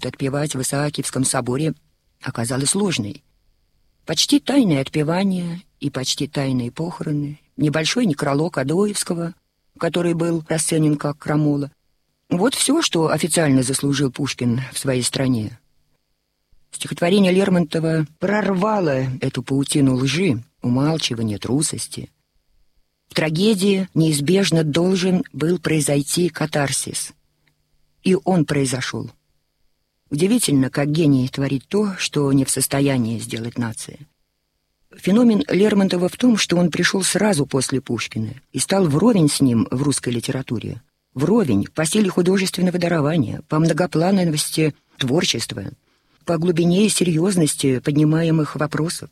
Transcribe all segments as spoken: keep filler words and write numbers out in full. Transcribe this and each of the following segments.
отпевать в Исаакиевском соборе оказалась ложной. Почти тайное отпевание и почти тайные похороны, небольшой некролог Адоевского, который был расценен как крамола. Вот все, что официально заслужил Пушкин в своей стране. Стихотворение Лермонтова прорвало эту паутину лжи, умалчивания, трусости. В трагедии неизбежно должен был произойти катарсис. И он произошел. Удивительно, как гений творит то, что не в состоянии сделать нация. Феномен Лермонтова в том, что он пришел сразу после Пушкина и стал вровень с ним в русской литературе. Вровень по силе художественного дарования, по многоплановости творчества, по глубине и серьезности поднимаемых вопросов.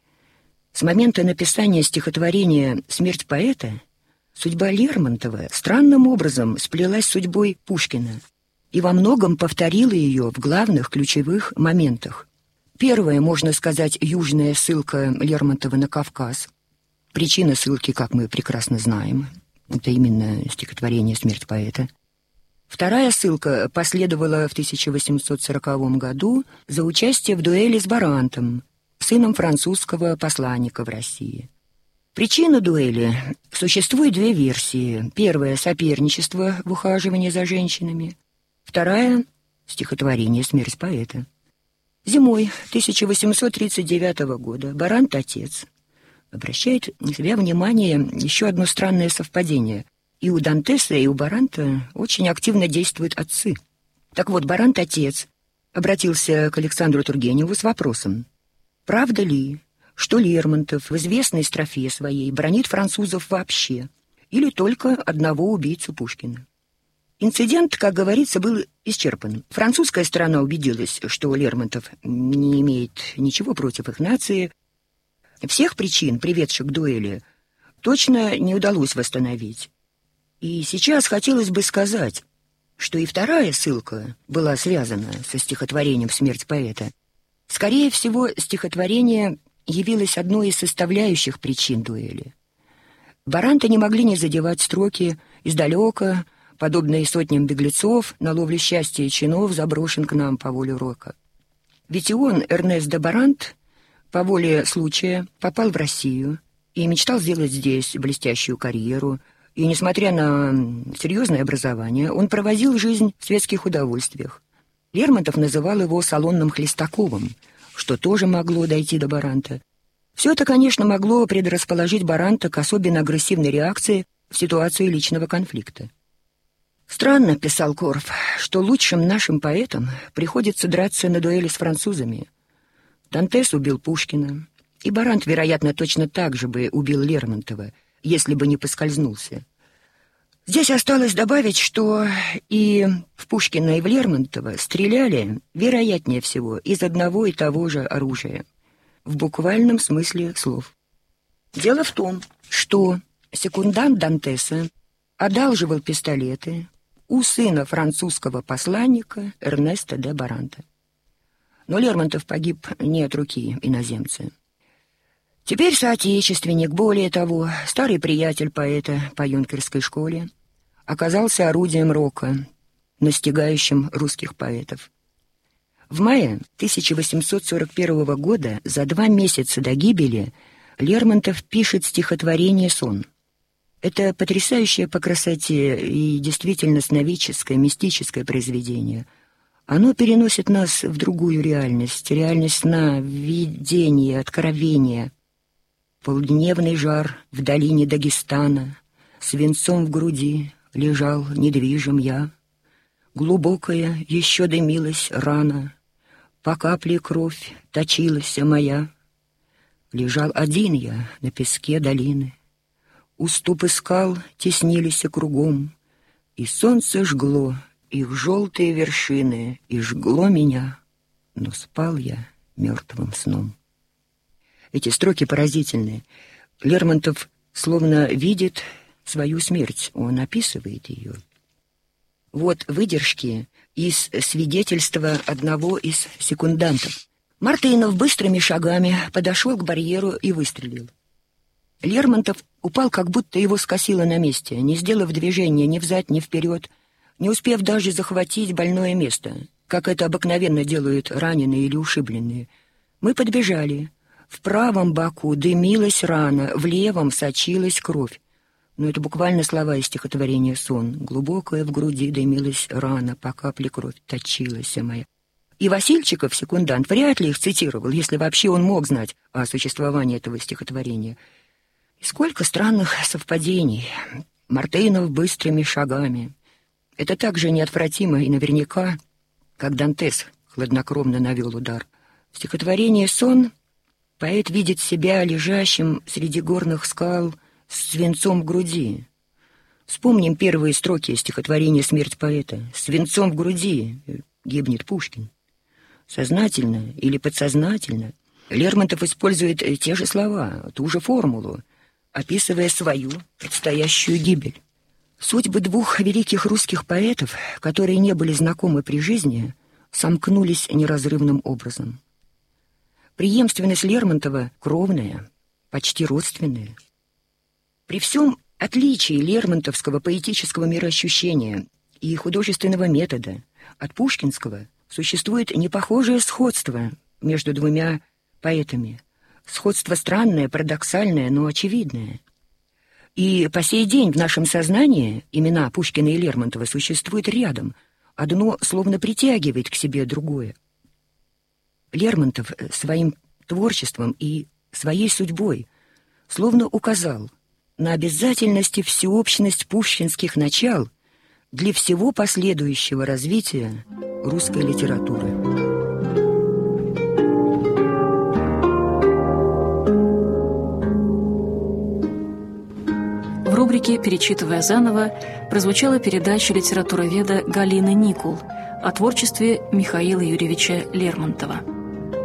С момента написания стихотворения «Смерть поэта» судьба Лермонтова странным образом сплелась с судьбой Пушкина и во многом повторила ее в главных ключевых моментах. Первая, можно сказать, южная ссылка Лермонтова на Кавказ. Причина ссылки, как мы прекрасно знаем, это именно стихотворение «Смерть поэта». Вторая ссылка последовала в тысяча восемьсот сороковом году за участие в дуэли с Барантом, сыном французского посланника в России. Причина дуэли — существует две версии. Первая — соперничество в ухаживании за женщинами. Вторая — стихотворение «Смерть поэта». Зимой тысяча восемьсот тридцать девятого года Барант-отец обращает на себя внимание еще одно странное совпадение. И у Дантеса, и у Баранта очень активно действуют отцы. Так вот, Барант-отец обратился к Александру Тургеневу с вопросом: правда ли, что Лермонтов в известной строфе своей бранит французов вообще, или только одного убийцу Пушкина? Инцидент, как говорится, был исчерпан. Французская сторона убедилась, что Лермонтов не имеет ничего против их нации. Всех причин, приведших к дуэли, точно не удалось восстановить. И сейчас хотелось бы сказать, что и вторая ссылка была связана со стихотворением «Смерть поэта». Скорее всего, стихотворение явилось одной из составляющих причин дуэли. Баранта не могли не задевать строки «Издалека», подобные сотням беглецов, на ловле счастья и чинов заброшен к нам по воле рока. Ведь и он, Эрнест де Барант, по воле случая попал в Россию и мечтал сделать здесь блестящую карьеру. И, несмотря на серьезное образование, он проводил жизнь в светских удовольствиях. Лермонтов называл его салонным Хлестаковым, что тоже могло дойти до Баранта. Все это, конечно, могло предрасположить Баранта к особенно агрессивной реакции в ситуации личного конфликта. «Странно, — писал Корф, — что лучшим нашим поэтам приходится драться на дуэли с французами. Дантес убил Пушкина, и Барант, вероятно, точно так же бы убил Лермонтова, если бы не поскользнулся. Здесь осталось добавить, что и в Пушкина, и в Лермонтова стреляли, вероятнее всего, из одного и того же оружия, в буквальном смысле слов. Дело в том, что секундант Дантеса одалживал пистолеты у сына французского посланника Эрнеста де Баранта. Но Лермонтов погиб не от руки иноземца. Теперь соотечественник, более того, старый приятель поэта по юнкерской школе, оказался орудием рока, настигающим русских поэтов. В мае тысяча восемьсот сорок первого года, за два месяца до гибели, Лермонтов пишет стихотворение «Сон». Это потрясающее по красоте и действительно сновидческое, мистическое произведение. Оно переносит нас в другую реальность, реальность сна, видения, откровения. Полдневный жар в долине Дагестана, свинцом в груди лежал недвижим я. Глубокая еще дымилась рана, по капле кровь точилась моя. Лежал один я на песке долины, уступы скал теснились кругом, и солнце жгло их желтые вершины, и жгло меня, но спал я мертвым сном. Эти строки поразительны. Лермонтов словно видит свою смерть, он описывает ее. Вот выдержки из свидетельства одного из секундантов. Мартынов быстрыми шагами подошел к барьеру и выстрелил. Лермонтов упал, как будто его скосило на месте, не сделав движения ни взад, ни вперед, не успев даже захватить больное место. как это обыкновенно делают раненые или ушибленные. Мы подбежали. В правом боку дымилась рана, в левом сочилась кровь. Но это буквально слова из стихотворения «Сон». Глубокая в груди дымилась рана, по капле кровь точилась моя. И Васильчиков, секундант, вряд ли их цитировал, если вообще он мог знать о существовании этого стихотворения. И сколько странных совпадений. Мартынов быстрыми шагами. Это так же неотвратимо и наверняка, как Дантес хладнокровно навел удар. В стихотворении «Сон» поэт видит себя лежащим среди горных скал с свинцом в груди. Вспомним первые строки стихотворения «Смерть поэта». «Свинцом в груди» гибнет Пушкин. Сознательно или подсознательно Лермонтов использует те же слова, ту же формулу, описывая свою предстоящую гибель. Судьбы двух великих русских поэтов, которые не были знакомы при жизни, сомкнулись неразрывным образом. Преемственность Лермонтова кровная, почти родственная. При всем отличии лермонтовского поэтического мироощущения и художественного метода от пушкинского существует непохожее сходство между двумя поэтами. Сходство странное, парадоксальное, но очевидное. И по сей день в нашем сознании имена Пушкина и Лермонтова существуют рядом. Одно словно притягивает к себе другое. Лермонтов своим творчеством и своей судьбой словно указал на обязательность всеобщность пушкинских начал для всего последующего развития русской литературы. В рубрике «Перечитывая заново» прозвучала передача литературоведа Галины Никул о творчестве Михаила Юрьевича Лермонтова.